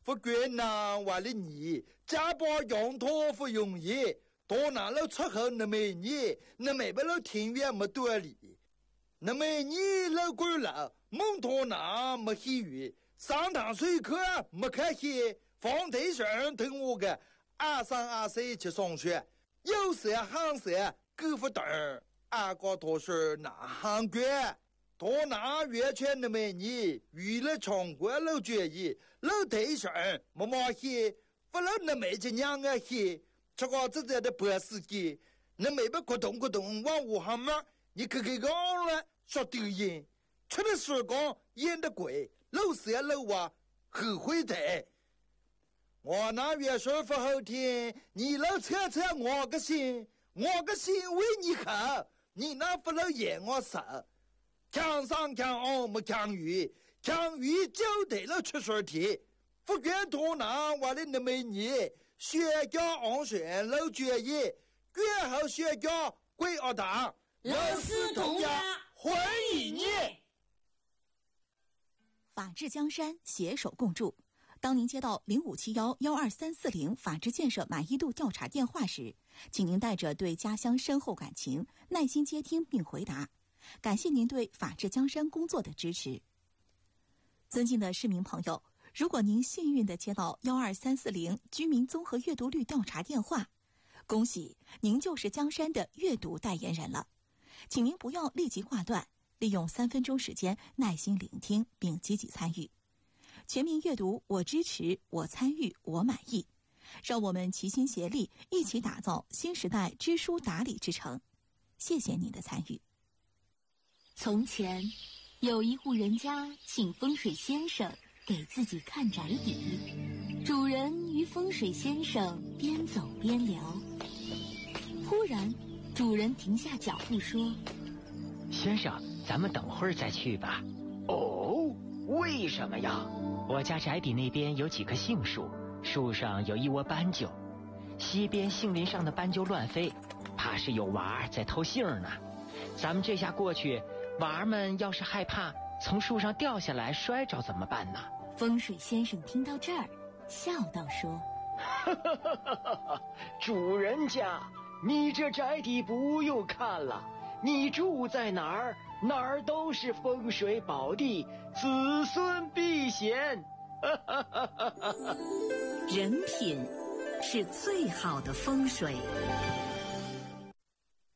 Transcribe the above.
不管难为了你，家把用途不容易，多难了出口那么你，那没不了庭院没多理，那么你老官了，蒙托难没喜悦，上堂水课没开心，房地上听我个2324去上学，有时行时够不等，俺个都是难行关。多拿月圈的美女，娱乐全国老决议，老台上没毛线，不老那没这娘个些，这个自在的博士级，那没不咕咚咕咚往我行嘛，你看看讲了说丢人，吃的时光演的贵，老师也老啊，后悔的。我那月说不好听，你老扯扯我个心为你好，你那不老演我手。强上强傲没强于，强于就得了出水题。不管多难，为了那么你，学校安全老决议，管好学校归二党。 老师同样欢迎你。 法治江山，携手共筑。当您接到0571-12340法治建设满意度调查电话时，请您带着对家乡深厚感情，耐心接听并回答。感谢您对法治江山工作的支持。尊敬的市民朋友，如果您幸运地接到12340居民综合阅读率调查电话，恭喜您就是江山的阅读代言人了。请您不要立即挂断，利用3分钟时间耐心聆听并积极参与。全民阅读，我支持，我参与，我满意。让我们齐心协力，一起打造新时代知书达理之城。谢谢您的参与。 从前有一户人家请风水先生给自己看宅邸，主人与风水先生边走边聊，忽然主人停下脚步说： 先生，咱们等会儿再去吧。 哦，为什么呀？ 我家宅邸那边有几棵杏树，树上有一窝斑鸠，西边杏林上的斑鸠乱飞，怕是有娃儿在偷杏呢。咱们这下过去，娃儿们要是害怕从树上掉下来摔着怎么办呢？ 风水先生听到这儿笑道说： 主人家，你这宅邸不用看了，你住在哪儿，哪儿都是风水宝地，子孙避险。 人品是最好的风水。